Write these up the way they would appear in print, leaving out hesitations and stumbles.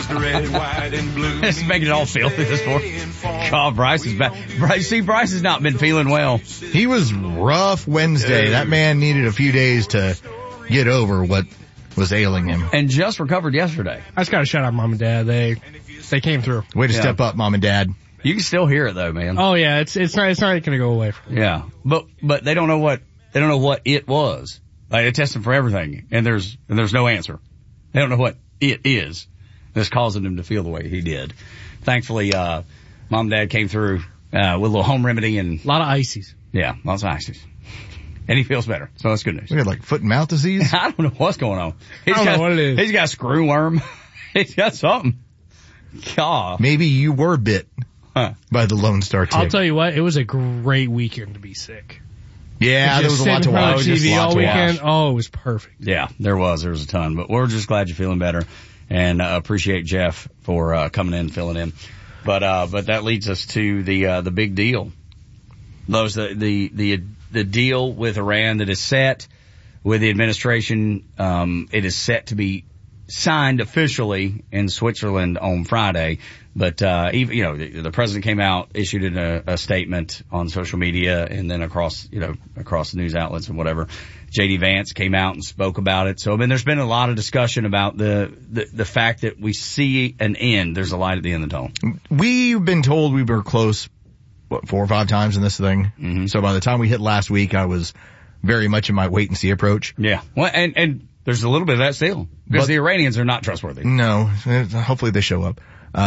red, white, and blue. It's making it all filthy this morning. God, Bryce is back. Bryce has not been feeling well. He was rough Wednesday. That man needed a few days to get over what was ailing him. And just recovered yesterday. I just got to shout out Mom and Dad. They came through. Way to step up, Mom and Dad. You can still hear it though, man. Oh yeah, it's not going to go away. Yeah, but they don't know what it was. Like, they tested for everything, and there's no answer. They don't know what it is that's causing him to feel the way he did. Thankfully, Mom and Dad came through with a little home remedy and a lot of ices. Yeah, lots of ices. And he feels better, so that's good news. We had like foot and mouth disease. I don't know what's going on. I don't know what it is. He's got screw worm. He's got something. God. Maybe you were bit by the Lone Star tick. I'll tell you what, it was a great weekend to be sick. Yeah, there was a lot to watch. TV all weekend. Oh, it was perfect. Yeah, there was a ton, but we're just glad you're feeling better, and appreciate Jeff for coming in, filling in. But that leads us to the big deal. Those the deal with Iran that is set with the administration. It is set to be signed officially in Switzerland on Friday. But, even, the president came out, issued a statement on social media and then across news outlets and whatever. J.D. Vance came out and spoke about it. So, I mean, there's been a lot of discussion about the fact that we see an end. There's a light at the end of the tunnel. We've been told we were close, 4 or 5 times in this thing. Mm-hmm. So by the time we hit last week, I was very much in my wait and see approach. Yeah. Well, and there's a little bit of that still. Because the Iranians are not trustworthy. No. Hopefully they show up.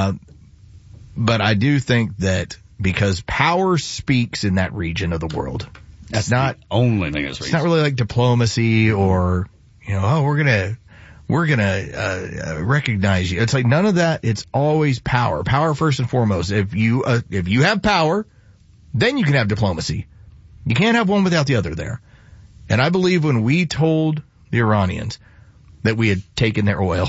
But I do think that because power speaks in that region of the world, that's not the only thing that's it's not really like diplomacy or, we're gonna recognize you. It's like none of that. It's always power. Power first and foremost. If you have power, then you can have diplomacy. You can't have one without the other there. And I believe when we told the Iranians that we had taken their oil,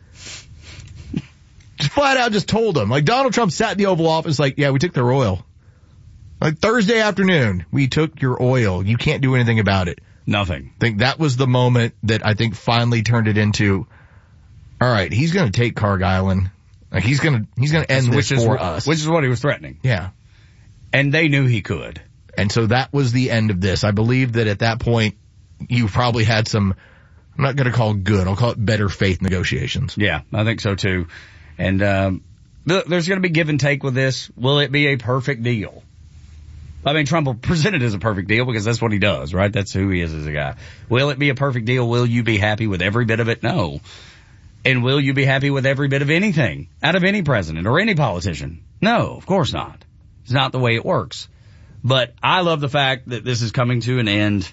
just flat out just told them. Like Donald Trump sat in the Oval Office like, yeah, we took their oil. Like Thursday afternoon, we took your oil. You can't do anything about it. Nothing. I think that was the moment that I think finally turned it into, all right, he's going to take Karg Island. Like he's going to end this for us. Which is what he was threatening. Yeah. And they knew he could. And so that was the end of this. I believe that at that point, you probably had some, I'm not going to call it good, I'll call it better faith negotiations. Yeah, I think so too. And there's going to be give and take with this. Will it be a perfect deal? I mean, Trump will present it as a perfect deal because that's what he does, right? That's who he is as a guy. Will it be a perfect deal? Will you be happy with every bit of it? No. And will you be happy with every bit of anything out of any president or any politician? No, of course not. It's not the way it works. But I love the fact that this is coming to an end.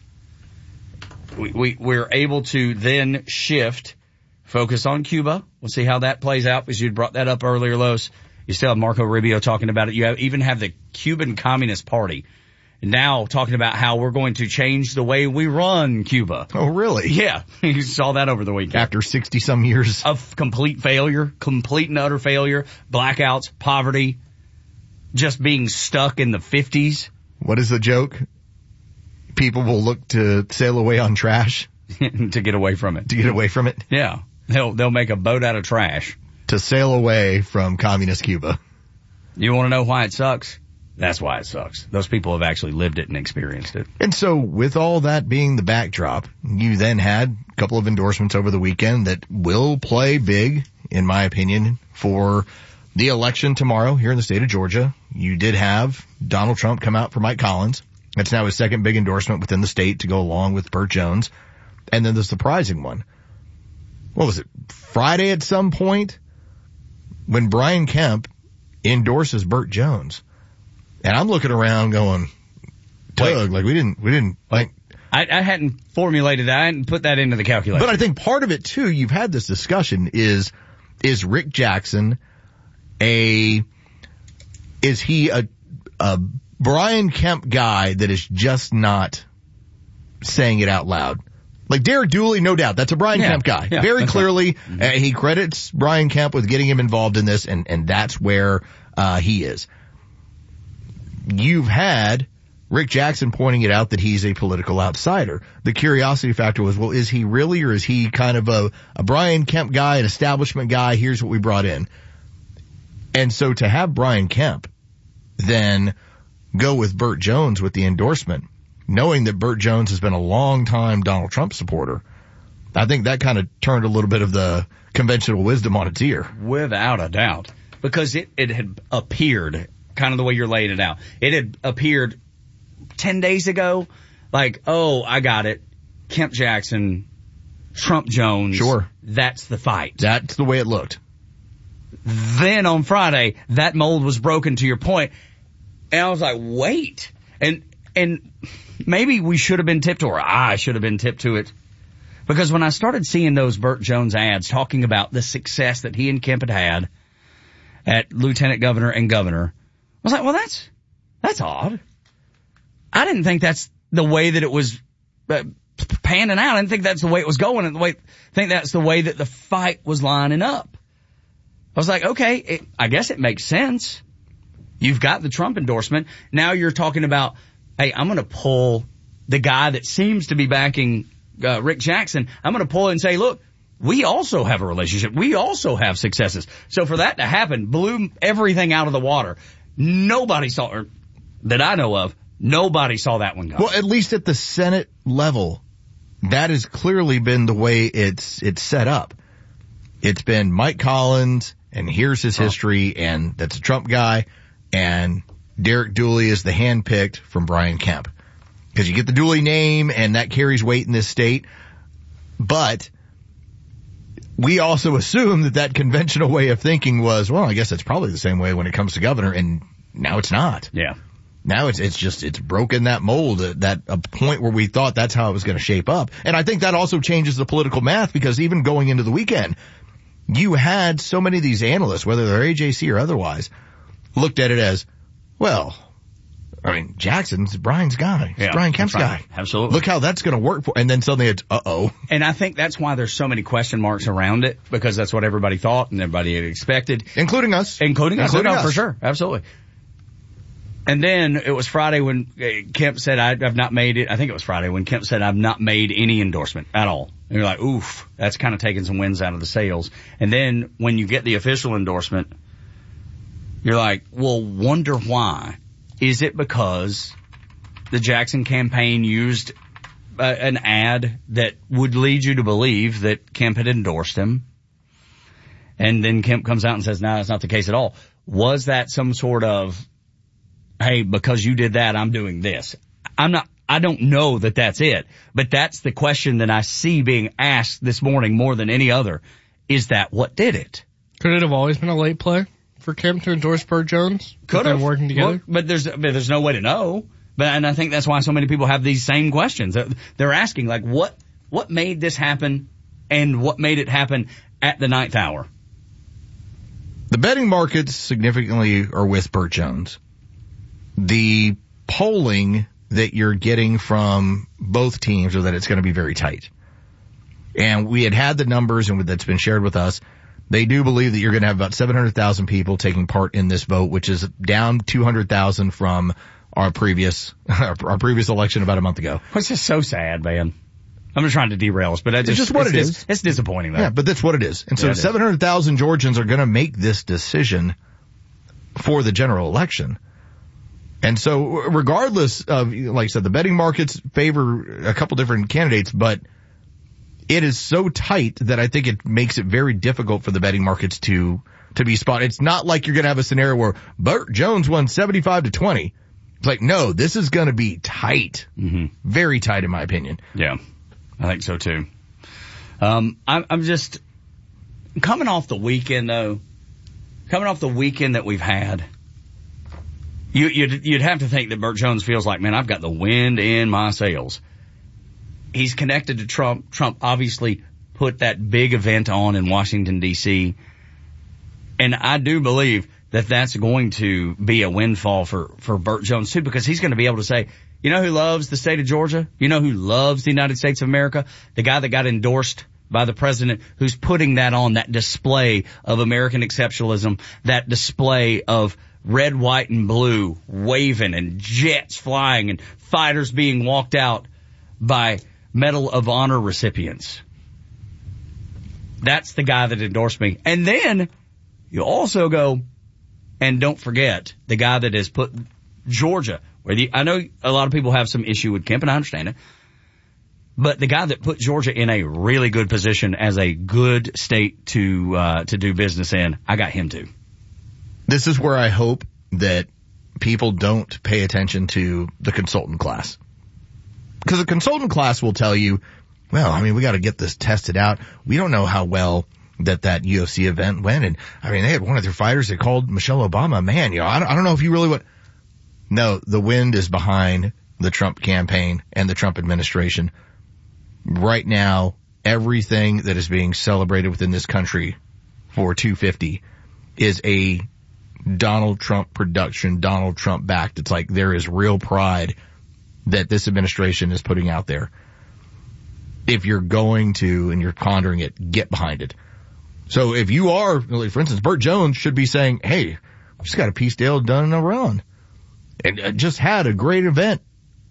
We're able to then shift, focus on Cuba. We'll see how that plays out because you brought that up earlier, Los. You still have Marco Rubio talking about it. You even have the Cuban Communist Party now talking about how we're going to change the way we run Cuba. Oh, really? Yeah. You saw that over the weekend. After 60-some years. Of complete failure, complete and utter failure, blackouts, poverty, just being stuck in the 50s. What is the joke? People will look to sail away on trash. To get away from it. To get away from it? Yeah. They'll make a boat out of trash. To sail away from communist Cuba. You want to know why it sucks? That's why it sucks. Those people have actually lived it and experienced it. And so with all that being the backdrop, you then had a couple of endorsements over the weekend that will play big, in my opinion, for the election tomorrow here in the state of Georgia. You did have Donald Trump come out for Mike Collins. That's now his second big endorsement within the state to go along with Burt Jones. And then the surprising one. What was it? Friday at some point when Brian Kemp endorses Burt Jones. And I'm looking around going, Doug, like we didn't like. I hadn't formulated that. I hadn't put that into the calculation. But I think part of it too, you've had this discussion is Rick Jackson is he a Brian Kemp guy that is just not saying it out loud? Like Derek Dooley, no doubt, that's a Brian Kemp guy. Yeah, very clearly, right. He credits Brian Kemp with getting him involved in this, and that's where he is. You've had Rick Jackson pointing it out that he's a political outsider. The curiosity factor was, well, is he really, or is he kind of a Brian Kemp guy, an establishment guy? Here's what we brought in. And so to have Brian Kemp then go with Burt Jones with the endorsement, knowing that Burt Jones has been a long time Donald Trump supporter, I think that kind of turned a little bit of the conventional wisdom on its ear. Without a doubt. Because it had appeared, kind of the way you're laying it out, it had appeared 10 days ago, like, oh, I got it. Kemp Jackson, Trump Jones. Sure. That's the fight. That's the way it looked. Then on Friday, that mold was broken, to your point. And I was like, wait. And maybe we should have been tipped, or I should have been tipped to it. Because when I started seeing those Burt Jones ads talking about the success that he and Kemp had at lieutenant governor and governor, I was like, well, that's odd. I didn't think that's the way that it was panning out. I didn't think that's the way it was going. I think that's the way that the fight was lining up. I was like, okay, I guess it makes sense. You've got the Trump endorsement. Now you're talking about, hey, I'm going to pull the guy that seems to be backing Rick Jackson. I'm going to pull and say, look, we also have a relationship. We also have successes. So for that to happen, blew everything out of the water. Nobody saw, or that I know of, nobody saw that one coming. Well, at least at the Senate level, that has clearly been the way it's set up. It's been Mike Collins, and here's his history, and that's a Trump guy, and Derek Dooley is the handpicked from Brian Kemp. Because you get the Dooley name, and that carries weight in this state. But we also assume that conventional way of thinking was, well, I guess it's probably the same way when it comes to governor, and now it's not. Yeah. Now it's broken that mold, that a point where we thought that's how it was going to shape up. And I think that also changes the political math, because even going into the weekend, you had so many of these analysts, whether they're AJC or otherwise, looked at it as, well, I mean, Jackson's Brian's guy. It's Brian Kemp's guy. Absolutely. Look how that's going to work for, and then suddenly it's, uh-oh. And I think that's why there's so many question marks around it, because that's what everybody thought and everybody had expected. Including us. Including us. For sure. Absolutely. And then it was Friday when Kemp said, I've not made it. I think it was Friday when Kemp said, I've not made any endorsement at all. And you're like, oof, that's kind of taking some winds out of the sails. And then when you get the official endorsement, you're like, well, wonder why. Is it because the Jackson campaign used an ad that would lead you to believe that Kemp had endorsed him? And then Kemp comes out and says, no, that's not the case at all. Was that some sort of, hey, because you did that, I'm doing this? I don't know that that's it, but that's the question that I see being asked this morning more than any other. Is that what did it? Could it have always been a late play for Kemp to endorse Burt Jones? Could have. Working together? Well, but there's no way to know. And I think that's why so many people have these same questions. They're asking, like, what made this happen, and what made it happen at the 9th hour? The betting markets significantly are with Burt Jones. The polling that you're getting from both teams are that it's going to be very tight. And we had the numbers, and that's been shared with us. They do believe that you're going to have about 700,000 people taking part in this vote, which is down 200,000 from our previous election about a month ago. It's just so sad, man. I'm just trying to derail us, but it's just what it is. It's disappointing, though. Yeah, but that's what it is. And so 700,000 Georgians are going to make this decision for the general election. And so regardless of, like I said, the betting markets favor a couple different candidates, but it is so tight that I think it makes it very difficult for the betting markets to be spotted. It's not like you're going to have a scenario where Burt Jones won 75-20. It's like, no, this is going to be tight. Mm-hmm. Very tight, in my opinion. Yeah, I think so too. I'm just coming off the weekend, though. Coming off the weekend that we've had. You'd have to think that Burt Jones feels like, man, I've got the wind in my sails. He's connected to Trump. Trump obviously put that big event on in Washington, D.C. And I do believe that that's going to be a windfall for Burt Jones, too, because he's going to be able to say, you know who loves the state of Georgia? You know who loves the United States of America? The guy that got endorsed by the president, who's putting that on, that display of American exceptionalism, that display of red, white, and blue waving and jets flying and fighters being walked out by Medal of Honor recipients. That's the guy that endorsed me. And then you also go, and don't forget, the guy that has put Georgia, I know a lot of people have some issue with Kemp, and I understand it, but the guy that put Georgia in a really good position as a good state to do business in, I got him too. This is where I hope that people don't pay attention to the consultant class. Because the consultant class will tell you, well, I mean, we got to get this tested out. We don't know how well that UFC event went. And I mean, they had one of their fighters that called Michelle Obama, man, I don't know if you really would. No, the wind is behind the Trump campaign and the Trump administration. Right now, everything that is being celebrated within this country for 250 is a Donald Trump production, Donald Trump backed. It's like there is real pride that this administration is putting out there. If you're going to, and you're pondering it, get behind it. So if you are, for instance, Burt Jones should be saying, hey, we just got a peace deal done in Iran. And just had a great event.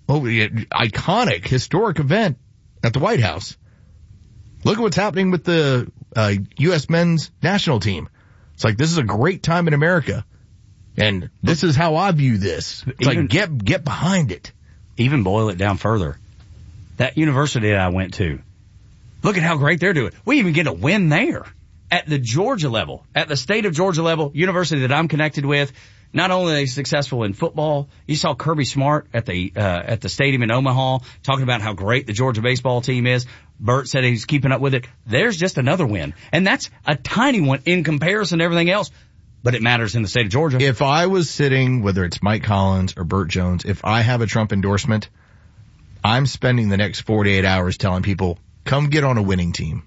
Iconic, historic event at the White House. Look at what's happening with the U.S. men's national team. It's like, this is a great time in America. And this is how I view this. It's like, get behind it. Even boil it down further. That university that I went to, look at how great they're doing. We even get a win there at the Georgia level, at the state of Georgia level, university that I'm connected with. Not only are they successful in football, you saw Kirby Smart at the stadium in Omaha talking about how great the Georgia baseball team is. Burt said he's keeping up with it. There's just another win. And that's a tiny one in comparison to everything else. But it matters in the state of Georgia. If I was sitting, whether it's Mike Collins or Burt Jones, if I have a Trump endorsement, I'm spending the next 48 hours telling people, come get on a winning team.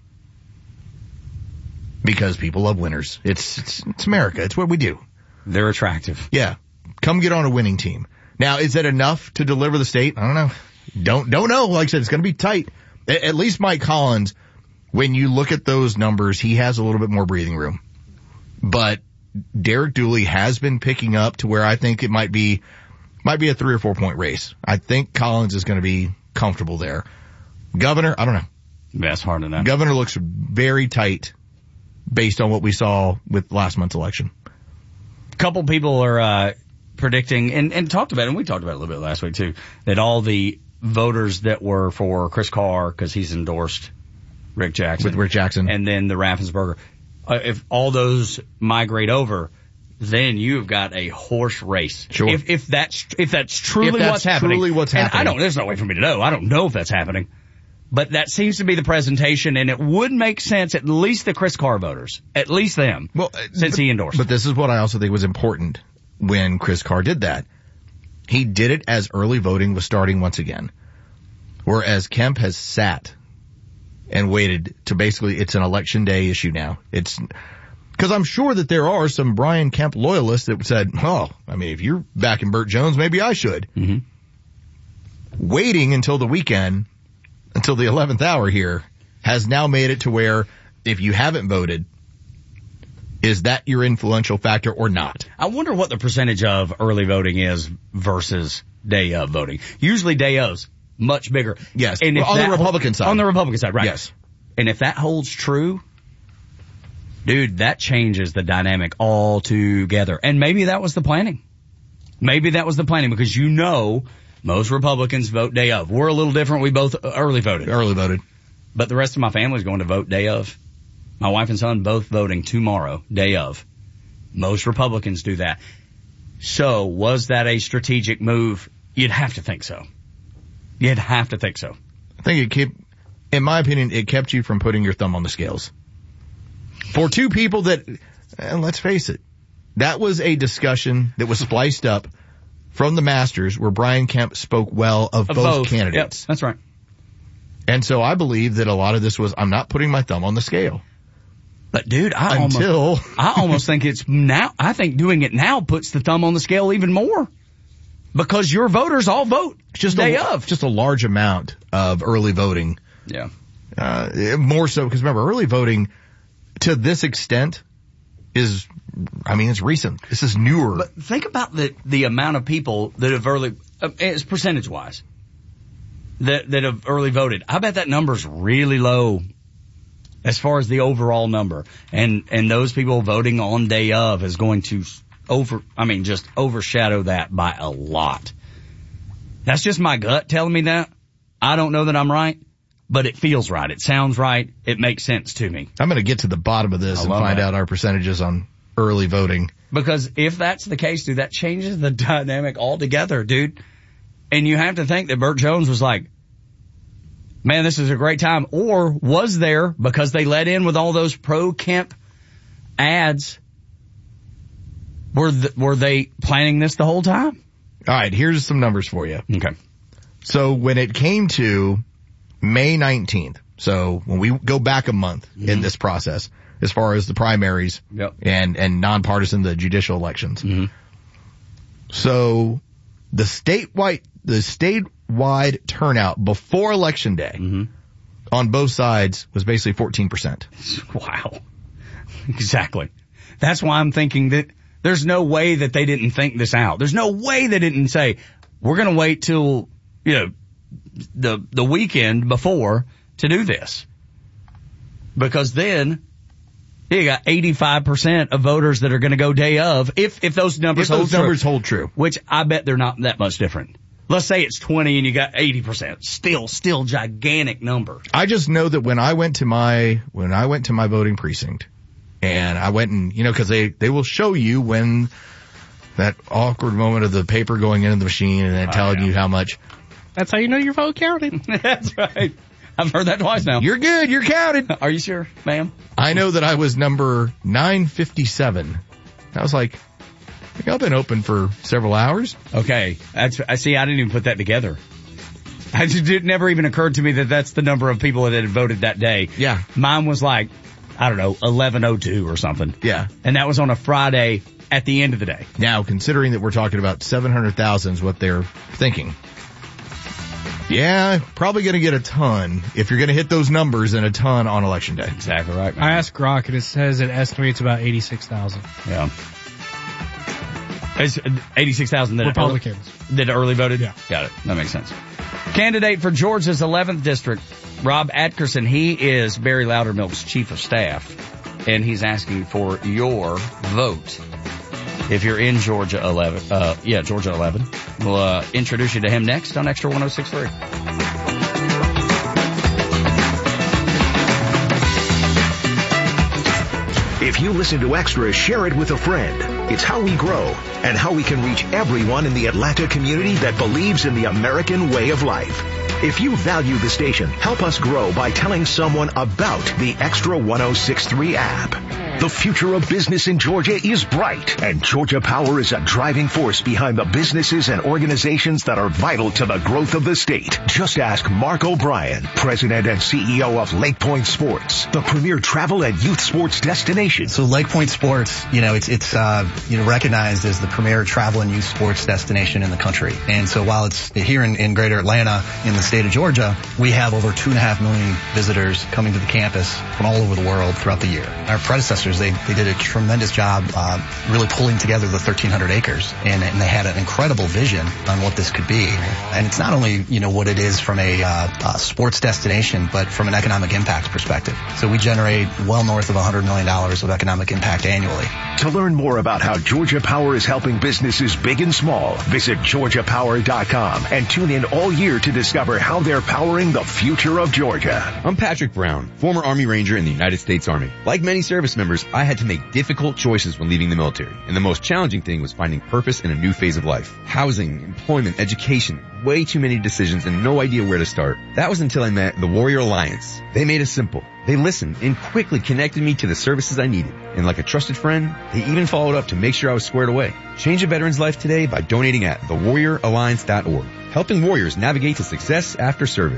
Because people love winners. It's America. It's what we do. They're attractive. Yeah. Come get on a winning team. Now, is that enough to deliver the state? I don't know. Don't know. Like I said, it's going to be tight. At least Mike Collins, when you look at those numbers, he has a little bit more breathing room. But Derek Dooley has been picking up to where I think it might be a 3 or 4 point race. I think Collins is going to be comfortable there. Governor, I don't know. That's hard enough. Governor looks very tight based on what we saw with last month's election. A couple people are predicting, and talked about it, and we talked about it a little bit last week too, that all the voters that were for Chris Carr, because he's endorsed Rick Jackson. With Rick Jackson. And then the Raffensperger. If all those migrate over, then you've got a horse race. Sure. If that's truly what's happening. And there's no way for me to know. I don't know if that's happening. But that seems to be the presentation, and it would make sense, at least the Chris Carr voters, at least them, since he endorsed. But this is what I also think was important when Chris Carr did that. He did it as early voting was starting once again. Whereas Kemp has sat and waited to basically, it's an election day issue now. Because I'm sure that there are some Brian Kemp loyalists that said, if you're backing Burt Jones, maybe I should. Mm-hmm. Waiting until the weekend, until the 11th hour here, has now made it to where if you haven't voted, is that your influential factor or not? I wonder what the percentage of early voting is versus day of voting. Usually day of's much bigger. Yes, and on the Republican side. On the Republican side, right. Yes. And if that holds true, dude, that changes the dynamic altogether. And maybe that was the planning. Because most Republicans vote day of. We're a little different. We both early voted. But the rest of my family's going to vote day of. My wife and son both voting tomorrow, day of. Most Republicans do that. So was that a strategic move? You'd have to think so. I think in my opinion, it kept you from putting your thumb on the scales. For two people that, let's face it, that was a discussion that was spliced up from the Masters where Brian Kemp spoke well of both candidates. Yep, that's right. And so I believe that a lot of this was, I'm not putting my thumb on the scale. But dude, I almost think it's now, I think doing it now puts the thumb on the scale even more. Because your voters all vote day of. Just a large amount of early voting. Yeah. More so, because remember, early voting to this extent is it's recent. This is newer. But think about the amount of people that have early, it's percentage wise, that have early voted. I bet that number's really low as far as the overall number. And those people voting on day of is going to just overshadow that by a lot. That's just my gut telling me that. I don't know that I'm right, but it feels right. It sounds right. It makes sense to me. I'm going to get to the bottom of this and find out our percentages on early voting. Because if that's the case, dude, that changes the dynamic altogether, dude. And you have to think that Burt Jones was like, man, this is a great time. Or was there, because they let in with all those pro-Kemp ads, were they planning this the whole time? All right, here's some numbers for you. Okay. So when it came to May 19th, so when we go back a month in this process, as far as the primaries and nonpartisan, the judicial elections. So the statewide turnout before Election Day on both sides was basically 14%. Wow. Exactly. That's why I'm thinking that there's no way that they didn't think this out. There's no way they didn't say, we're going to wait till, the weekend before to do this. Because then you got 85% of voters that are going to go day of if those numbers hold true. Which I bet they're not that much different. Let's say it's 20 and you got 80%. Still gigantic number. I just know that when I went to my voting precinct and I went and, cause they will show you when that awkward moment of the paper going into the machine and then telling you how much. That's how you know your vote counted. That's right. I've heard that twice now. You're good. You're counted. Are you sure, ma'am? I know that I was number 957. I was like, I've been open for several hours. Okay. I see. I didn't even put that together. It never even occurred to me that that's the number of people that had voted that day. Yeah. Mine was like, I don't know, 11:02 or something. Yeah. And that was on a Friday at the end of the day. Now, considering that we're talking about 700,000 is what they're thinking. Yeah, probably going to get a ton if you're going to hit those numbers and a ton on Election Day. Exactly right, man. I asked Grok and it says it estimates about 86,000. Yeah. It's 86,000 Republicans that early voted? Yeah. Got it. That makes sense. Candidate for Georgia's 11th district, Rob Atkerson. He is Barry Loudermilk's chief of staff, and he's asking for your vote. If you're in Georgia 11, Georgia 11. We'll introduce you to him next on Extra 106.3. If you listen to Extra, share it with a friend. It's how we grow and how we can reach everyone in the Atlanta community that believes in the American way of life. If you value the station, help us grow by telling someone about the Extra 106.3 app. The future of business in Georgia is bright, and Georgia Power is a driving force behind the businesses and organizations that are vital to the growth of the state. Just ask Mark O'Brien, President and CEO of Lake Point Sports, the premier travel and youth sports destination. So Lake Point Sports, it's recognized as the premier travel and youth sports destination in the country. And so while it's here in greater Atlanta in the state of Georgia, we have over 2.5 million visitors coming to the campus from all over the world throughout the year. Our predecessors, they did a tremendous job really pulling together the 1,300 acres, and they had an incredible vision on what this could be. And it's not only what it is from a sports destination, but from an economic impact perspective. So we generate well north of $100 million of economic impact annually. To learn more about how Georgia Power is helping businesses big and small, visit GeorgiaPower.com and tune in all year to discover how they're powering the future of Georgia. I'm Patrick Brown, former Army Ranger in the United States Army. Like many service members, I had to make difficult choices when leaving the military, and the most challenging thing was finding purpose in a new phase of life. Housing, employment, education, way too many decisions and no idea where to start. That was until I met the Warrior Alliance. They made it simple. They listened and quickly connected me to the services I needed. And like a trusted friend, they even followed up to make sure I was squared away. Change a veteran's life today by donating at thewarrioralliance.org, helping warriors navigate to success after service.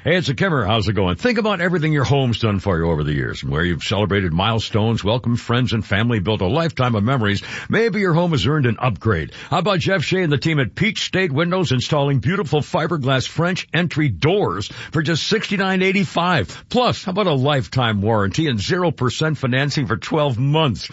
Hey, it's a Kimmer. How's it going? Think about everything your home's done for you over the years, where you've celebrated milestones, welcomed friends and family, built a lifetime of memories. Maybe your home has earned an upgrade. How about Jeff Shea and the team at Peach State Windows installing beautiful fiberglass French entry doors for just $69.85. Plus, how about a lifetime warranty and 0% financing for 12 months?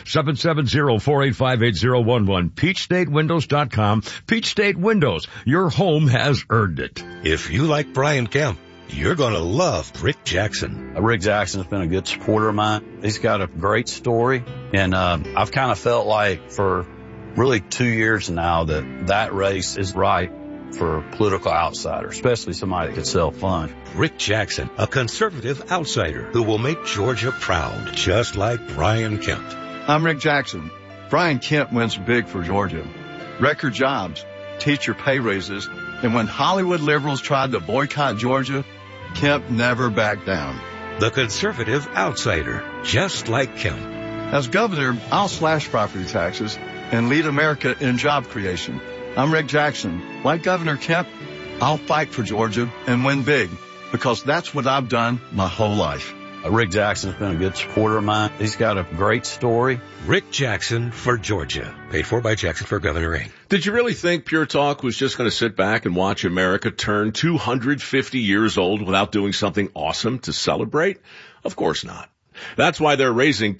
770-485-8011. PeachStateWindows.com. Peach State Windows. Your home has earned it. If you like Brian Kemp, you're going to love Rick Jackson. Rick Jackson's been a good supporter of mine. He's got a great story, and I've kind of felt like for really 2 years now that race is right for a political outsider, especially somebody that could sell fun. Rick Jackson, a conservative outsider who will make Georgia proud, just like Brian Kemp. I'm Rick Jackson. Brian Kemp wins big for Georgia. Record jobs, teacher pay raises, and when Hollywood liberals tried to boycott Georgia, Kemp never backed down. The conservative outsider, just like Kemp. As governor, I'll slash property taxes and lead America in job creation. I'm Rick Jackson. Like Governor Kemp, I'll fight for Georgia and win big, because that's what I've done my whole life. Rick Jackson's been a good supporter of mine. He's got a great story. Rick Jackson for Georgia. Paid for by Jackson for Governor Inc. Did you really think Pure Talk was just going to sit back and watch America turn 250 years old without doing something awesome to celebrate? Of course not. That's why they're raising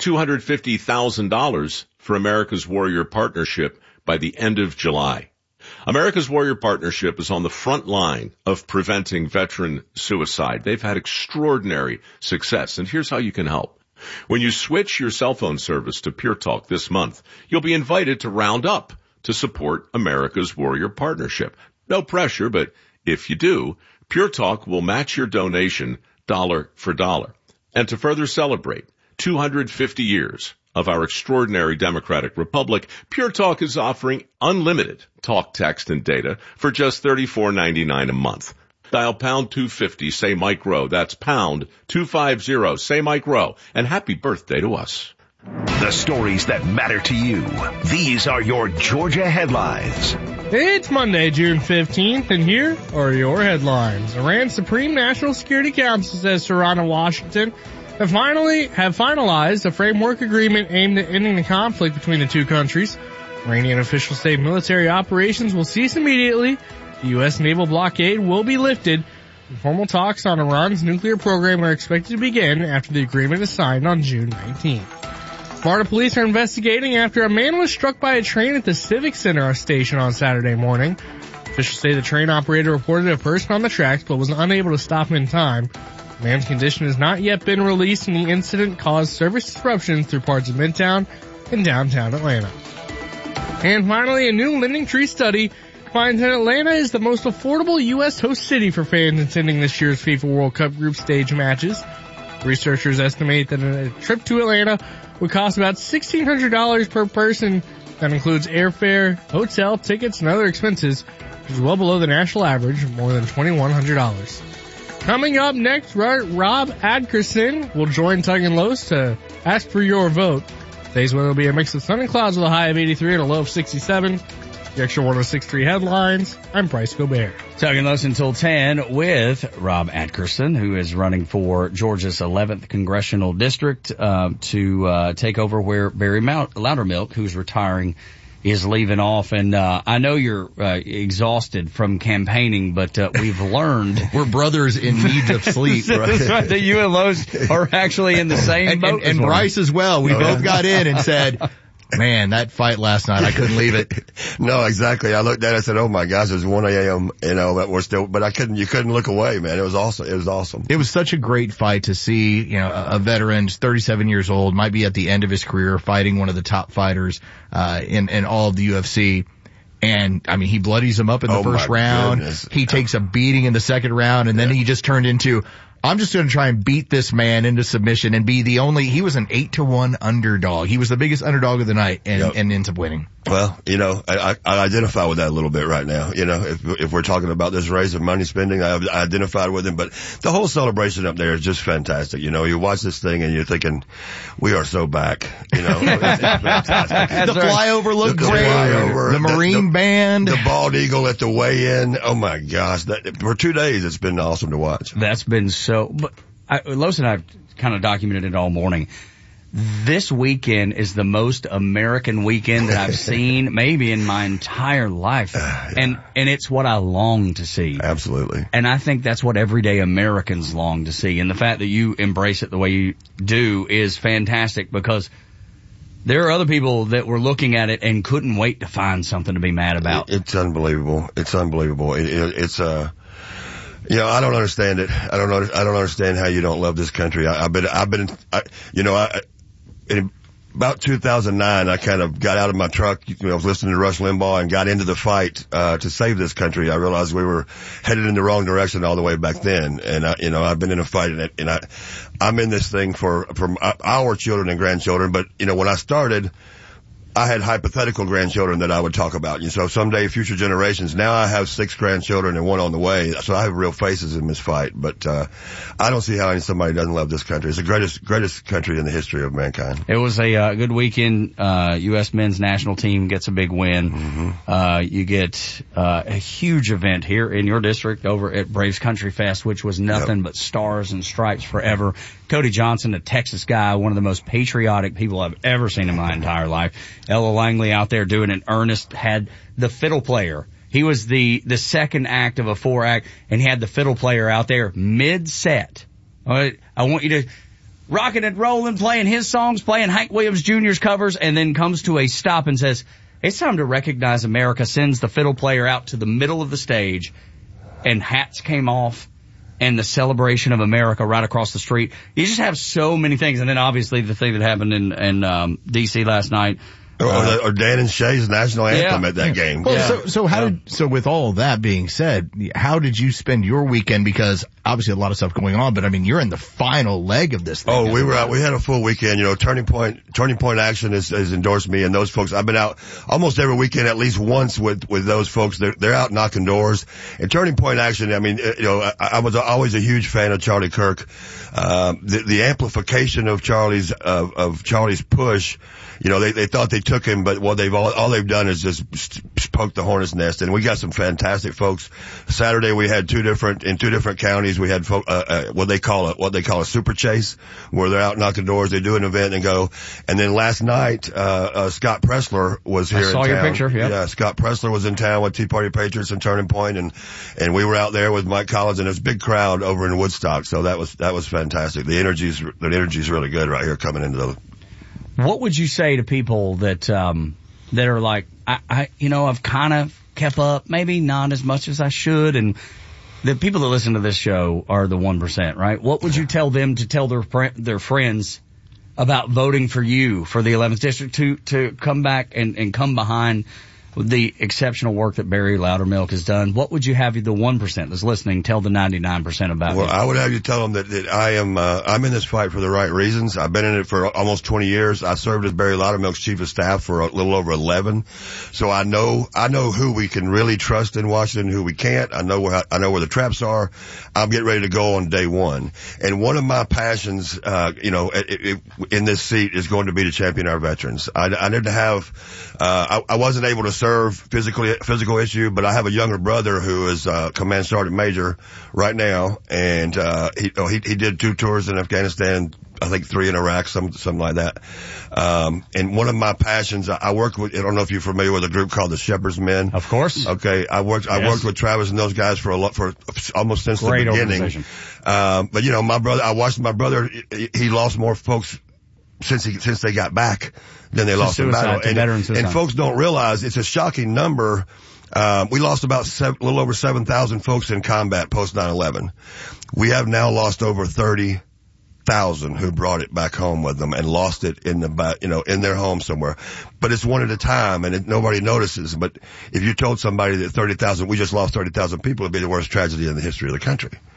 $250,000 for America's Warrior Partnership by the end of July. America's Warrior Partnership is on the front line of preventing veteran suicide. They've had extraordinary success, and here's how you can help. When you switch your cell phone service to Pure Talk this month, you'll be invited to round up to support America's Warrior Partnership. No pressure, but if you do, Pure Talk will match your donation dollar for dollar. And to further celebrate 250 years of our extraordinary democratic republic, Pure Talk is offering unlimited talk, text, and data for just $34.99 a month. Dial pound 250, say Mike Rowe. That's pound 250, say Mike Rowe. And happy birthday to us. The stories that matter to you. These are your Georgia headlines. It's Monday, June 15th, and here are your headlines. Iran's Supreme National Security Council says Tehran and Washington have finalized a framework agreement aimed at ending the conflict between the two countries. Iranian officials say military operations will cease immediately. The U.S. naval blockade will be lifted. Formal talks on Iran's nuclear program are expected to begin after the agreement is signed on June 19th. Florida police are investigating after a man was struck by a train at the Civic Center station on Saturday morning. Officials say the train operator reported a person on the tracks but was unable to stop him in time. The man's condition has not yet been released, and the incident caused service disruptions through parts of Midtown and downtown Atlanta. And finally, a new LendingTree study finds that Atlanta is the most affordable U.S. host city for fans attending this year's FIFA World Cup group stage matches. Researchers estimate that a trip to Atlanta would cost about $1,600 per person. That includes airfare, hotel, tickets, and other expenses, which is well below the national average of more than $2,100. Coming up next, Rob Adkerson will join Tug and Los to ask for your vote. Today's weather will be a mix of sun and clouds with a high of 83 and a low of 67. The extra 106.3 headlines. I'm Bryce Gobert. Tug and Los until 10 with Rob Adkerson, who is running for Georgia's 11th congressional district to take over where Barry Loudermilk, who's retiring, is leaving off. And I know you're exhausted from campaigning, but we've learned we're brothers in need of sleep. Right? That's right, that you and Los are actually in the same boat. And Bryce as well. We both got in and said, man, that fight last night, I couldn't leave it. No, exactly. I looked at it and said, oh my gosh, it was 1 a.m., but you couldn't look away, man. It was awesome. It was such a great fight to see, a veteran, 37 years old, might be at the end of his career, fighting one of the top fighters, in all of the UFC. And, I mean, he bloodies him up in the first round. Goodness. He takes a beating in the second round, and then he just turned into, I'm just going to try and beat this man into submission and be he was an 8-1 underdog. He was the biggest underdog of the night and ends up winning. Well, you know, I identify with that a little bit right now. You know, if we're talking about this race of money spending, I identified with him, but the whole celebration up there is just fantastic. You know, you watch this thing and you're thinking, we are so back. You know, it's fantastic. The flyover looked great. The Marine band. The bald eagle at the weigh-in. Oh my gosh. For 2 days, it's been awesome to watch. That's been so, but Los and I kind of documented it all morning. This weekend is the most American weekend that I've seen maybe in my entire life. And it's what I long to see. Absolutely. And I think that's what everyday Americans long to see. And the fact that you embrace it the way you do is fantastic, because there are other people that were looking at it and couldn't wait to find something to be mad about. It's unbelievable. It's unbelievable. It's you know, I don't understand it. I don't understand how you don't love this country. In about 2009, I kind of got out of my truck. You know, I was listening to Rush Limbaugh and got into the fight to save this country. I realized we were headed in the wrong direction all the way back then. And I've been in a fight, and I'm in this thing for our children and grandchildren. But you know, when I started, I had hypothetical grandchildren that I would talk about. So someday, future generations. Now I have 6 grandchildren and 1 on the way. So I have real faces in this fight. But I don't see how somebody doesn't love this country. It's the greatest country in the history of mankind. It was a good weekend. U.S. men's national team gets a big win. Mm-hmm. You get a huge event here in your district over at Braves Country Fest, which was nothing but stars and stripes forever. Cody Johnson, a Texas guy, one of the most patriotic people I've ever seen in my entire life. Ella Langley out there doing it. Ernest had the fiddle player. He was the second act of a 4-act, and he had the fiddle player out there mid-set. All right, I want you to rocking and rolling, playing his songs, playing Hank Williams Jr.'s covers, and then comes to a stop and says, it's time to recognize America, sends the fiddle player out to the middle of the stage, and hats came off. And the celebration of America right across the street. You just have so many things. And then obviously the thing that happened in D.C. last night. Or Dan and Shay's national anthem at that game. Well, so with all that being said, how did you spend your weekend? Because obviously a lot of stuff going on, but I mean, you're in the final leg of this thing. Oh, we were out. We had a full weekend. You know, Turning Point Action has endorsed me, and those folks. I've been out almost every weekend, at least once with those folks. They're out knocking doors. And Turning Point Action, I mean, you know, I was always a huge fan of Charlie Kirk. The amplification of Charlie's push. You know, they thought they took him, but what all they've done is just poke the hornet's nest. And we got some fantastic folks. Saturday we had in two different counties. We had what they call a super chase, where they're out knocking doors. They do an event and go. And then last night, Scott Pressler was here in town. I saw your picture. Yep. Yeah, Scott Pressler was in town with Tea Party Patriots and Turning Point, and we were out there with Mike Collins, and there's a big crowd over in Woodstock. So that was fantastic. The energy's really good right here coming into the. What would you say to people that are like, I've kind of kept up, maybe not as much as I should, and the people that listen to this show are the 1%, right? What would you tell them to tell their friends about voting for you for the 11th district to come back and come behind the exceptional work that Barry Loudermilk has done? What would you have the 1% that's listening tell the 99% about? Well, I would have you tell them that I'm in this fight for the right reasons. I've been in it for almost 20 years. I served as Barry Loudermilk's chief of staff for a little over 11. So I know who we can really trust in Washington, who we can't. I know where the traps are. I'm getting ready to go on day one. And one of my passions, in this seat is going to be to champion our veterans. I didn't have, I wasn't able to serve physical issue, but I have a younger brother who is command sergeant major right now, and he did 2 tours in Afghanistan, I think 3 in Iraq, something like that. And one of my passions, I work with, I don't know if you're familiar with a group called the Shepherd's Men. Of course. Okay, I worked with Travis and those guys for almost since the beginning. But you know, I watched my brother, he lost more folks since they got back than they lost in battle. And folks don't realize it's a shocking number. We lost about a little over 7,000 folks in combat post 9/11. We have now lost over 30,000 who brought it back home with them and lost it in their home somewhere. But it's one at a time, and nobody notices. But if you told somebody that we just lost 30,000 people, it'd be the worst tragedy in the history of the country.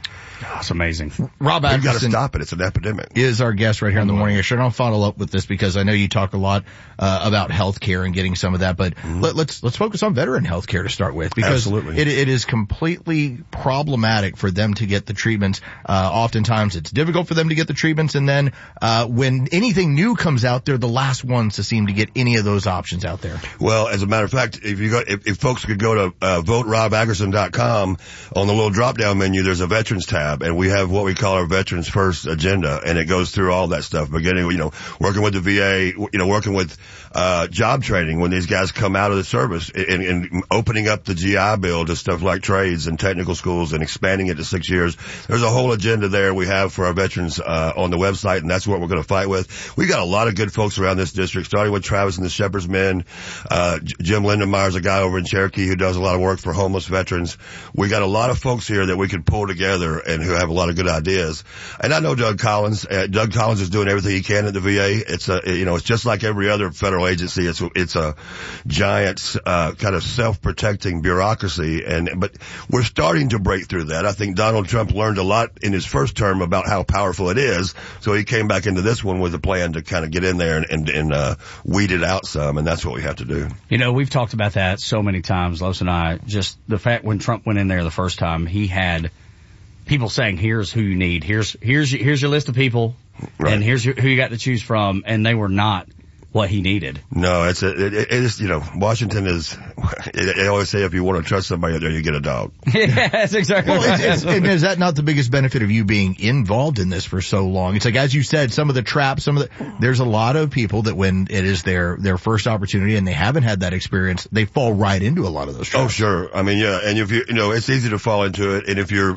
That's amazing. Rob We've got to Atkinson stop it. It's an epidemic. Is our guest right here on the Morning Extra. And I'll follow up with this because I know you talk a lot about healthcare and getting some of that, but let's focus on veteran healthcare to start with, because it is completely problematic for them to get the treatments. Oftentimes it's difficult for them to get the treatments, and then when anything new comes out, they're the last ones to seem to get any of those options out there. Well, as a matter of fact, if folks could go to voterobaggerson.com, on the little drop-down menu, there's a veterans tab, and we have what we call our Veterans First agenda, and it goes through all that stuff, beginning, working with the VA, working with job training when these guys come out of the service, and opening up the GI Bill to stuff like trades and technical schools and expanding it to 6 years. There's a whole agenda there we have for our veterans on the website, and that's what we're going to fight with. We got a lot of good folks around this district, starting with Travis and the Shepherd's Men. Jim Lindenmeyer's a guy over in Cherokee who does a lot of work for homeless veterans. We got a lot of folks here that we could pull together and who have a lot of good ideas. And I know Doug Collins. Doug Collins is doing everything he can at the VA. It's just like every other federal agency. It's a giant kind of self-protecting bureaucracy, but we're starting to break through that. I think Donald Trump learned a lot in his first term about how powerful it is, so he came back into this one with a plan to kind of get in there and weed it out some, and that's what we have to do. We've talked about that so many times, Los and I. Just the fact when Trump went in there the first time, he had people saying, "Here's who you need. Here's your list of people, right, and here's who you got to choose from," and they were not what he needed. No, it is, Washington is, they always say if you want to trust somebody out there, you get a dog. Yeah, that's exactly right. And is that not the biggest benefit of you being involved in this for so long? It's like, as you said, some of the traps, there's a lot of people that when it is their first opportunity and they haven't had that experience, they fall right into a lot of those traps. Oh, sure. I mean, yeah. And if it's easy to fall into it. And if you're,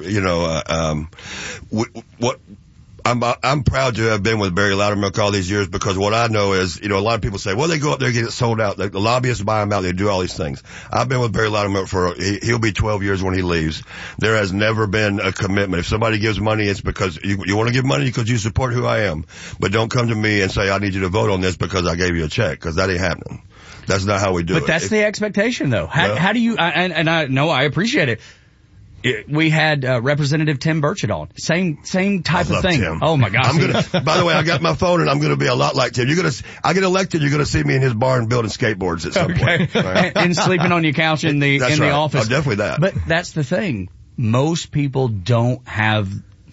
I'm proud to have been with Barry Loudermilk all these years, because what I know is, a lot of people say, well, they go up there and get it sold out. The lobbyists buy them out. They do all these things. I've been with Barry Loudermilk he'll be 12 years when he leaves. There has never been a commitment. If somebody gives money, it's because you want to give money because you support who I am. But don't come to me and say, I need you to vote on this because I gave you a check, because that ain't happening. That's not how we do it. But that's the expectation, though. How do you, and I know I appreciate it. We had Representative Tim Burchett on. Same type of thing. Tim. Oh my gosh. By the way, I got my phone and I'm gonna be a lot like Tim. I get elected, you're gonna see me in his barn building skateboards at some point. Right? And sleeping on your couch in the office. Oh, definitely that. But that's the thing. Most people don't have,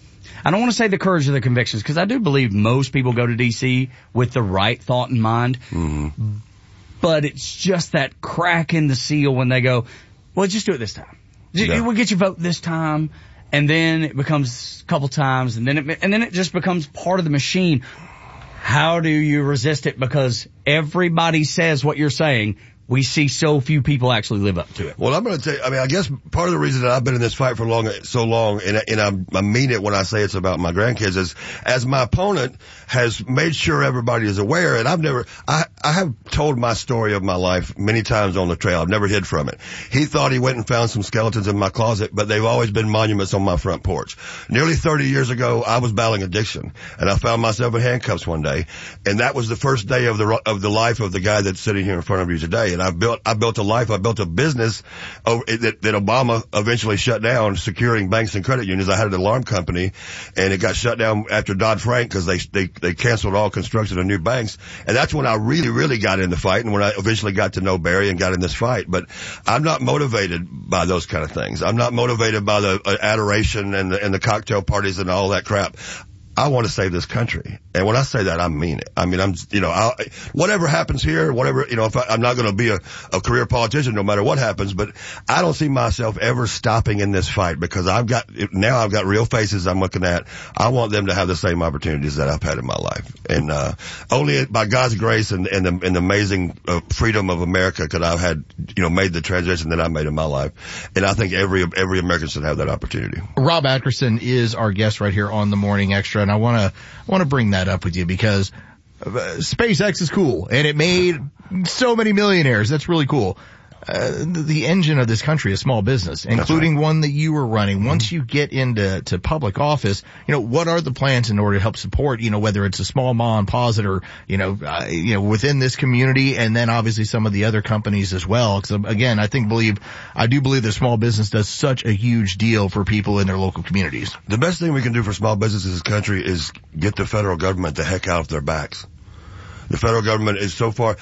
I don't want to say the courage or the convictions, because I do believe most people go to DC with the right thought in mind. Mm-hmm. But it's just that crack in the seal when they go, well, just do it this time. We'll get your vote this time, and then it becomes a couple times, and then it just becomes part of the machine. How do you resist it? Because everybody says what you're saying. We see so few people actually live up to it. Well, I'm going to tell you, I guess part of the reason that I've been in this fight for so long, and I mean it when I say it's about my grandkids, is as my opponent has made sure everybody is aware, and I have told my story of my life many times on the trail. I've never hid from it. He thought he went and found some skeletons in my closet, but they've always been monuments on my front porch. Nearly 30 years ago, I was battling addiction, and I found myself in handcuffs one day, and that was the first day of the life of the guy that's sitting here in front of you today. And I built a life, I built a business that Obama eventually shut down, securing banks and credit unions. I had an alarm company, and it got shut down after Dodd-Frank because they canceled all construction of new banks. And that's when I really, really got in the fight, and when I eventually got to know Barry and got in this fight. But I'm not motivated by those kind of things. I'm not motivated by the adoration and the cocktail parties and all that crap. I want to save this country. And when I say that, I mean it. I mean, whatever happens here, I'm not going to be a career politician no matter what happens, but I don't see myself ever stopping in this fight, because I've got real faces I'm looking at. I want them to have the same opportunities that I've had in my life. And, only by God's grace and the amazing freedom of America could I have had, made the transition that I made in my life. And I think every American should have that opportunity. Rob Atkinson is our guest right here on the Morning Extra. And I want to bring that up with you because SpaceX is cool and it made so many millionaires. That's really cool. the engine of this country is small business, including one that you were running. Once you get into public office, what are the plans in order to help support, whether it's a small mom and pause or, within this community, and then obviously some of the other companies as well. Because again, I do believe that small business does such a huge deal for people in their local communities. The best thing we can do for small businesses in this country is get the federal government the heck out of their backs. The federal government is so far,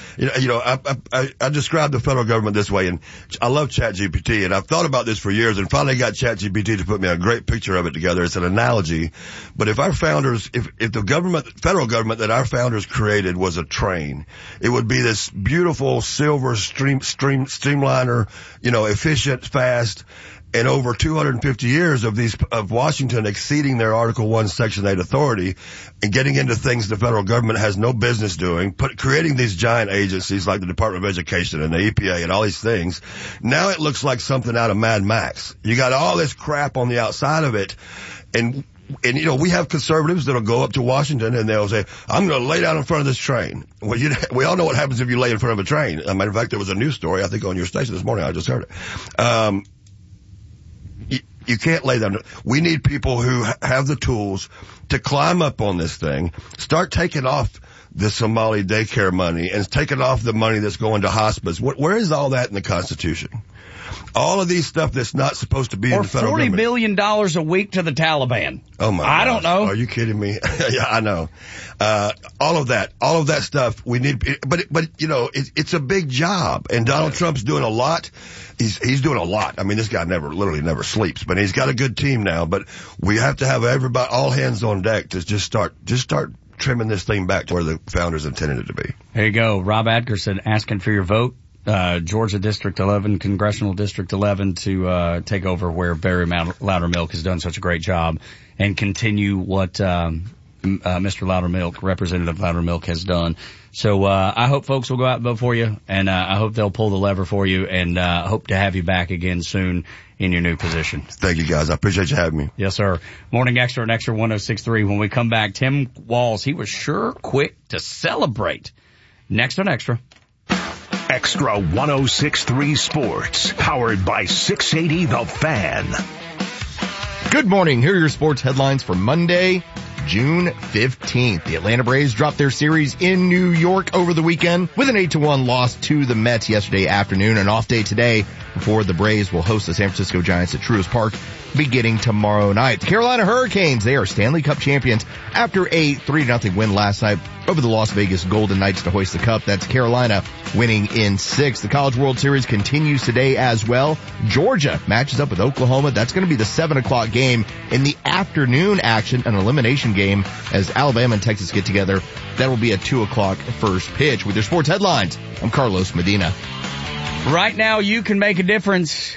I describe the federal government this way, and I love ChatGPT, and I've thought about this for years, and finally got ChatGPT to put me a great picture of it together. It's an analogy, but if our founders, if the federal government that our founders created was a train, it would be this beautiful silver streamliner, efficient, fast. And over 250 years of Washington exceeding their Article 1, Section 8 authority and getting into things the federal government has no business doing, creating these giant agencies like the Department of Education and the EPA and all these things. Now it looks like something out of Mad Max. You got all this crap on the outside of it. And we have conservatives that'll go up to Washington and they'll say, I'm going to lay down in front of this train. Well, we all know what happens if you lay in front of a train. As a matter of fact, there was a news story, I think, on your station this morning. I just heard it. You can't lay down. We need people who have the tools to climb up on this thing, start taking off the Somali daycare money and taking off the money that's going to hospice. Where is all that in the Constitution? All of these stuff that's not supposed to be in the federal government. Or $40 billion a week to the Taliban. Oh my! I don't know. Are you kidding me? Yeah, I know. All of that stuff we need, but it's a big job, and Donald Trump's doing a lot. He's doing a lot. I mean, this guy literally never sleeps, but he's got a good team now. But we have to have everybody, all hands on deck to just start trimming this thing back to where the founders intended it to be. There you go. Rob Atkerson asking for your vote. Georgia District 11, Congressional District 11 to take over where Barry Loudermilk has done such a great job and continue what Mr. Loudermilk, Representative Loudermilk, has done. So I hope folks will go out and vote for you, and I hope they'll pull the lever for you, and hope to have you back again soon in your new position. Thank you, guys. I appreciate you having me. Yes, sir. Morning Extra and Extra 106.3. When we come back, Tim Walz, he was sure quick to celebrate. Next on Extra. Extra 106.3 Sports, powered by 680 The Fan. Good morning. Here are your sports headlines for Monday, June 15th. The Atlanta Braves dropped their series in New York over the weekend with an 8-1 loss to the Mets yesterday afternoon. An off day today before the Braves will host the San Francisco Giants at Truist Park beginning tomorrow night. The Carolina Hurricanes, they are Stanley Cup champions after a 3-0 win last night over the Las Vegas Golden Knights to hoist the cup. That's Carolina winning in 6. The College World Series continues today as well. Georgia matches up with Oklahoma. That's going to be the 7 o'clock game. In the afternoon action, an elimination game as Alabama and Texas get together. That will be at 2 o'clock first pitch. With your sports headlines, I'm Carlos Medina. Right now, you can make a difference.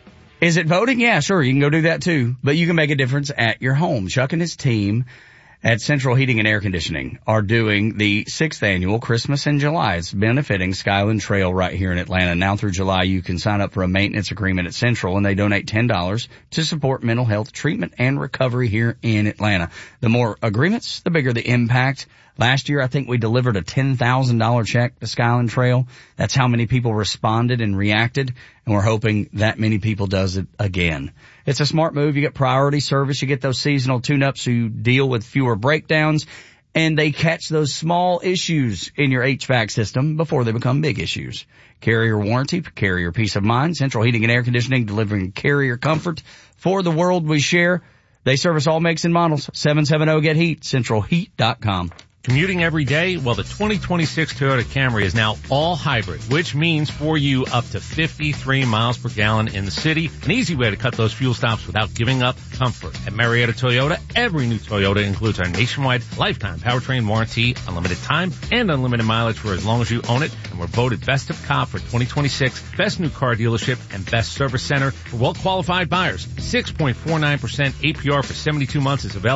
Is it voting? Yeah, sure. You can go do that too. But you can make a difference at your home. Chuck and his team at Central Heating and Air Conditioning are doing the 6th annual Christmas in July. It's benefiting Skyland Trail right here in Atlanta. Now through July, you can sign up for a maintenance agreement at Central, and they donate $10 to support mental health treatment and recovery here in Atlanta. The more agreements, the bigger the impact. Last year, I think we delivered a $10,000 check to Skyland Trail. That's how many people responded and reacted, and we're hoping that many people does it again. It's a smart move. You get priority service. You get those seasonal tune-ups who deal with fewer breakdowns, and they catch those small issues in your HVAC system before they become big issues. Carrier warranty, carrier peace of mind. Central Heating and Air Conditioning, delivering carrier comfort for the world we share. They service all makes and models. 770-GET-HEAT, centralheat.com. Commuting every day? Well, the 2026 Toyota Camry is now all hybrid, which means for you up to 53 miles per gallon in the city. An easy way to cut those fuel stops without giving up comfort. At Marietta Toyota, every new Toyota includes our nationwide lifetime powertrain warranty, unlimited time, and unlimited mileage for as long as you own it. And we're voted Best of Cobb for 2026, Best New Car Dealership, and Best Service Center for well-qualified buyers. 6.49% APR for 72 months is available.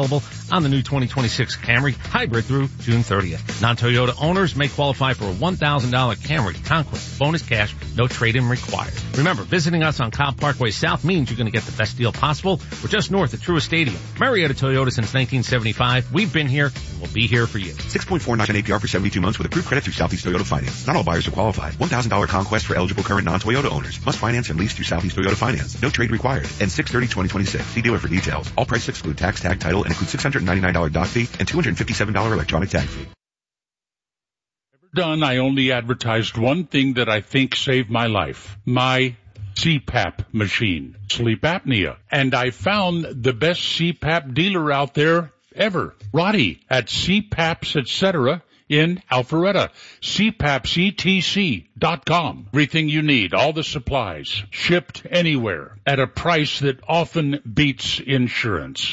on the new 2026 Camry Hybrid through June 30th. Non-Toyota owners may qualify for a $1,000 Camry Conquest bonus cash, no trade-in required. Remember, visiting us on Cobb Parkway South means you're going to get the best deal possible. We're just north of Truist Stadium. Marietta Toyota since 1975. We've been here and we'll be here for you. 6.49% APR for 72 months with approved credit through Southeast Toyota Finance. Not all buyers are qualified. $1,000 Conquest for eligible current non-Toyota owners. Must finance and lease through Southeast Toyota Finance. No trade required. And 6/30/2026. See dealer for details. All prices exclude tax, tag, title, and include $699 dock fee and $257 electronic tag fee. Done. I only advertised one thing that I think saved my life. My CPAP machine. Sleep apnea. And I found the best CPAP dealer out there ever. Roddy at CPAPs, etc. in Alpharetta. CPAPsETC.com. Everything you need, all the supplies, shipped anywhere at a price that often beats insurance.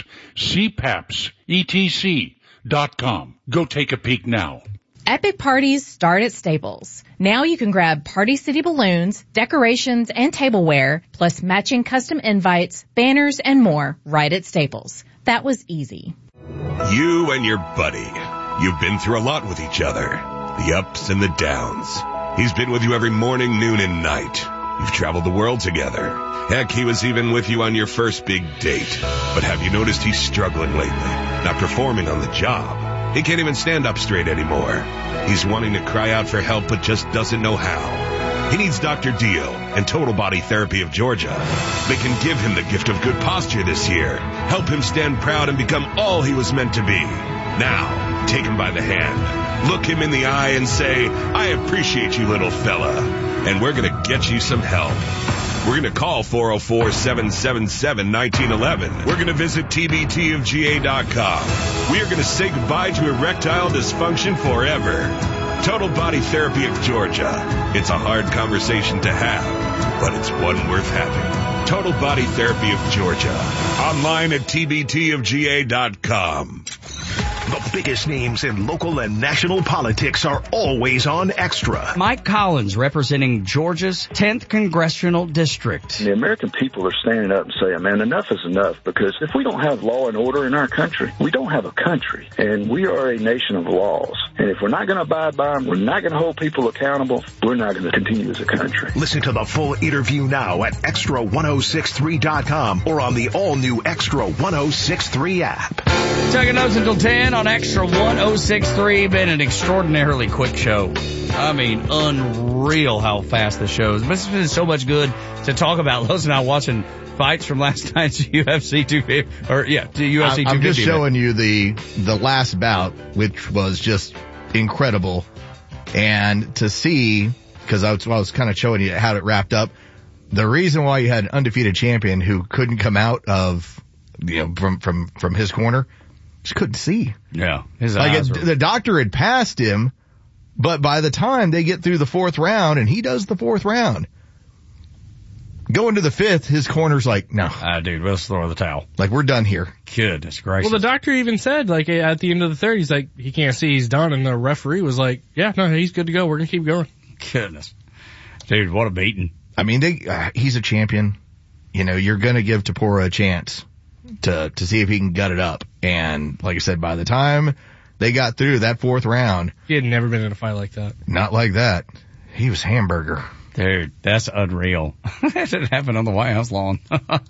CPAPsETC.com. Go take a peek now. Epic parties start at Staples. Now you can grab Party City balloons, decorations, and tableware, plus matching custom invites, banners, and more right at Staples. That was easy. You and your buddy. You've been through a lot with each other. The ups and the downs. He's been with you every morning, noon, and night. You've traveled the world together. Heck, he was even with you on your first big date. But have you noticed he's struggling lately? Not performing on the job. He can't even stand up straight anymore. He's wanting to cry out for help, but just doesn't know how. He needs Dr. Deal and Total Body Therapy of Georgia. They can give him the gift of good posture this year, help him stand proud and become all he was meant to be. Now, take him by the hand, look him in the eye and say, I appreciate you, little fella, and we're going to get you some help. We're going to call 404-777-1911. We're going to visit tbtofga.com. We are going to say goodbye to erectile dysfunction forever. Total Body Therapy of Georgia. It's a hard conversation to have, but it's one worth having. Total Body Therapy of Georgia. Online at tbtofga.com. The biggest names in local and national politics are always on Extra. Mike Collins representing Georgia's 10th Congressional District. The American people are standing up and saying, man, enough is enough, because if we don't have law and order in our country, we don't have a country. And we are a nation of laws. And if we're not going to abide by them, we're not going to hold people accountable, we're not going to continue as a country. Listen to the full interview now at extra1063.com or on the all-new Extra 1063 app. Taking notes until 10 on Extra 1063. Been an extraordinarily quick show. I mean, unreal how fast the show is. But it's been so much good to talk about. Los and I watching fights from last night's UFC 250, UFC 250. I'm just showing you the last bout, which was just incredible. And to see, because I was kind of showing you how it wrapped up, the reason why you had an undefeated champion who couldn't come out of, from his corner, just couldn't see. Yeah. His eyes the doctor had passed him, but by the time they get through the fourth round, and he does the fourth round, going to the fifth, his corner's like, no. Dude, let's throw the towel. Like, we're done here. Goodness gracious. Well, the doctor even said, like, at the end of the third, he's like, he can't see, he's done, and the referee was like, yeah, no, he's good to go, we're gonna keep going. Goodness. Dude, what a beating. I mean, he's a champion. You know, you're gonna give Tapora a chance to see if he can gut it up. And like I said, by the time they got through that fourth round, he had never been in a fight like that. Not like that. He was hamburger. Dude, that's unreal. That didn't happen on the White House lawn.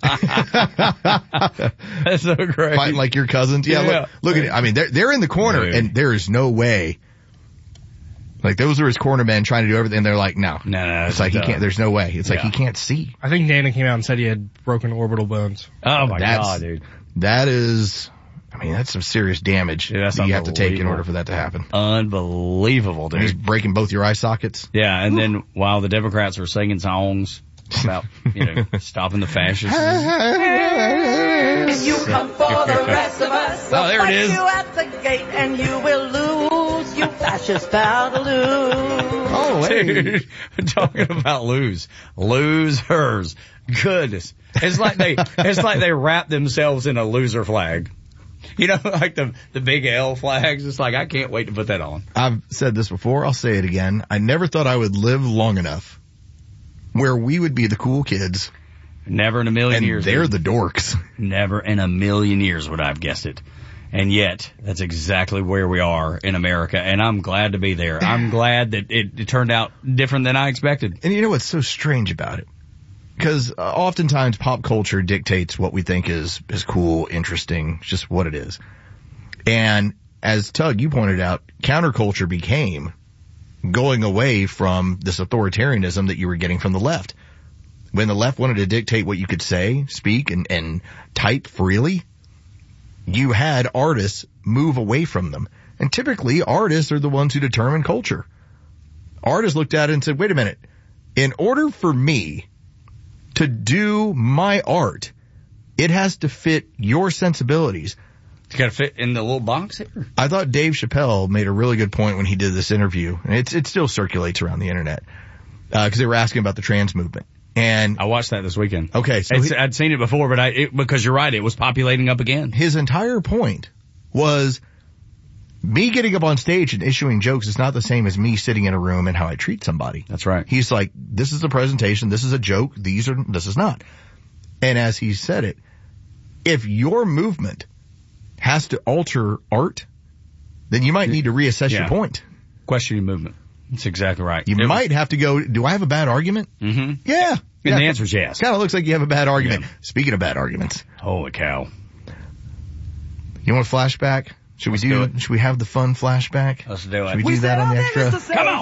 That's so great. Fighting like your cousins. Yeah. Look at it. I mean, they're in the corner, and there is no way. Like, those are his cornermen trying to do everything, and they're like, no. No. It's like, he can't, there's no way. It's like, he can't see. I think Dana came out and said he had broken orbital bones. Oh my God, dude. That is, I mean, that's some serious damage that you have to take in order for that to happen. Unbelievable, dude. He's breaking both your eye sockets. Yeah, and then while the Democrats were singing songs about, stopping the fascists. You come for the rest of us. Oh, there it is. You at the gate and you will lose. You fascist bound to lose. Oh, dude, talking about losers. Goodness, it's like they wrap themselves in a loser flag. Like the big L flags. It's like, I can't wait to put that on. I've said this before. I'll say it again. I never thought I would live long enough where we would be the cool kids. Never in a million years. They're the dorks. Never in a million years would I have guessed it. And yet, that's exactly where we are in America, and I'm glad to be there. I'm glad that it turned out different than I expected. And you know what's so strange about it? Because oftentimes pop culture dictates what we think is cool, interesting, just what it is. And as Tug, you pointed out, counterculture became going away from this authoritarianism that you were getting from the left. When the left wanted to dictate what you could say, speak, and type freely, you had artists move away from them. And typically, artists are the ones who determine culture. Artists looked at it and said, wait a minute, in order for me to do my art, it has to fit your sensibilities. It's got to fit in the little box here. I thought Dave Chappelle made a really good point when he did this interview, and it still circulates around the internet, because they were asking about the trans movement. And I watched that this weekend. Okay, so I'd seen it before, but because you're right, it was populating up again. His entire point was, me getting up on stage and issuing jokes is not the same as me sitting in a room and how I treat somebody. That's right. He's like, this is a presentation, this is a joke, this is not. And as he said it, if your movement has to alter art, then you might need to reassess your point. Question your movement. That's exactly right. You might have to go, do I have a bad argument? Mm-hmm. Yeah. And the answer is yes. Kind of looks like you have a bad argument. Yeah. Speaking of bad arguments. Holy cow. You want a flashback? Should we have the fun flashback? Let's do it. Should we do that on the extra? Come on.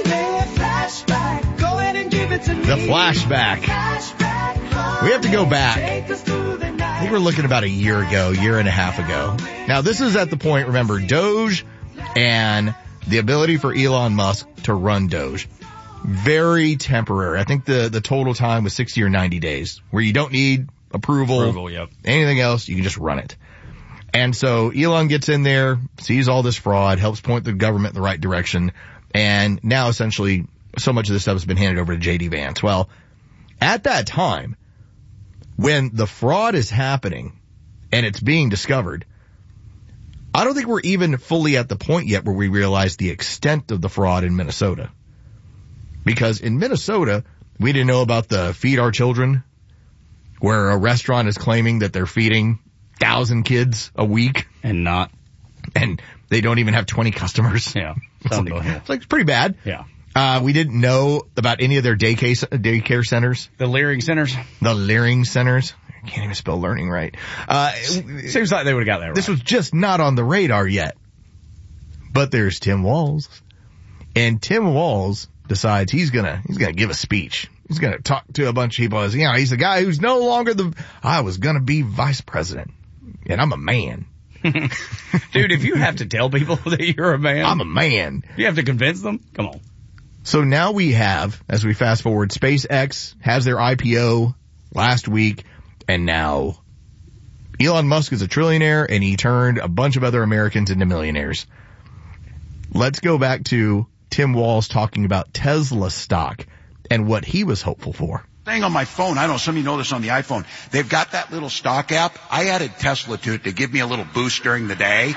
The flashback. We have to go back. I think we're looking about a year and a half ago. Now, this is at the point, remember, Doge and the ability for Elon Musk to run Doge. Very temporary. I think the total time was 60 or 90 days, where you don't need approval, yep. Anything else, you can just run it. And so Elon gets in there, sees all this fraud, helps point the government in the right direction, and now essentially so much of this stuff has been handed over to J.D. Vance. Well, at that time, when the fraud is happening and it's being discovered, I don't think we're even fully at the point yet where we realize the extent of the fraud in Minnesota. Because in Minnesota, we didn't know about the Feed Our Children, where a restaurant is claiming that they're feeding 1,000 kids a week. And they don't even have 20 customers. Yeah. It's like pretty bad. Yeah. We didn't know about any of their daycare centers. The Leering Centers. The Leering Centers. I can't even spell learning right. Seems like they would have got that right. This was just not on the radar yet. But there's Tim Walz. And Tim Walz decides he's gonna give a speech. He's gonna talk to a bunch of people as, he's the guy who's no longer I was gonna be vice president. And I'm a man. Dude, if you have to tell people that you're a man. I'm a man. You have to convince them? Come on. So now we have, as we fast forward, SpaceX has their IPO last week, and now Elon Musk is a trillionaire, and he turned a bunch of other Americans into millionaires. Let's go back to Tim Walz talking about Tesla stock and what he was hopeful for. Thing on my phone, I don't know, some of you know this on the iPhone, they've got that little stock app. I added Tesla to it to give me a little boost during the day.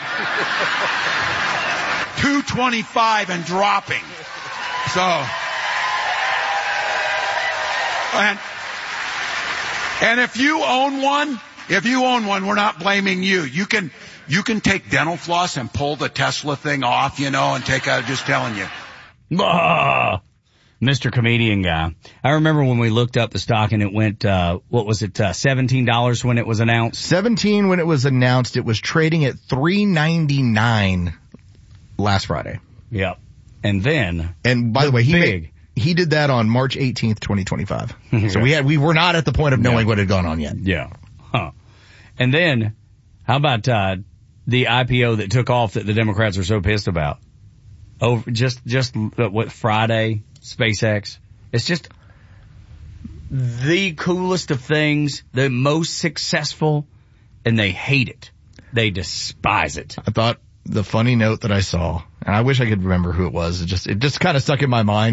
225 and dropping. So, and if you own one, we're not blaming you. You can take dental floss and pull the Tesla thing off, and take out, just telling you. Mr. Comedian guy. I remember when we looked up the stock and it went, $17 when it was announced? $17 when it was announced. It was trading at $3.99 last Friday. Yep. And then. And by the way, he did that on March 18th, 2025. So we were not at the point of knowing what had gone on yet. Yeah. Huh. And then, how about, the IPO that took off that the Democrats are so pissed about? Oh, just what, Friday? SpaceX. It's just the coolest of things, the most successful, and they hate it. They despise it. I thought the funny note that I saw, and I wish I could remember who it was, it just kind of stuck in my mind.